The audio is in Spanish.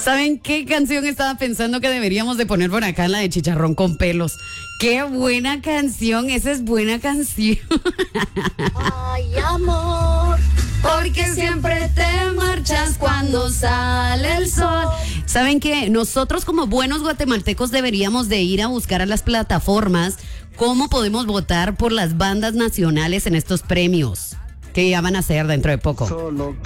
¿Saben qué canción estaba pensando que deberíamos de poner por acá? La de Chicharrón con Pelos. ¡Qué buena canción! Esa es buena canción. Ay, amor, Porque siempre te marchas cuando sale el sol. ¿Saben qué? Nosotros como buenos guatemaltecos deberíamos de ir a buscar a las plataformas cómo podemos votar por las bandas nacionales en estos premios que ya van a ser dentro de poco. Solo